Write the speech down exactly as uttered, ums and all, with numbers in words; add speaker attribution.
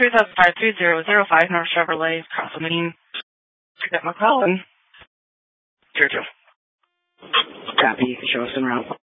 Speaker 1: three seven five three zero zero five North Chevrolet, Castle Maine. Pick up my call and here too.
Speaker 2: Copy. Show us en route.